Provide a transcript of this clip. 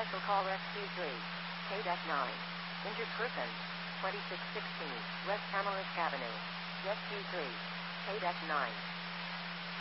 Special call Rescue 3. KDEC 9. Injured person. 2616 West Tamarisk Avenue. Rescue 3. KDEC 9.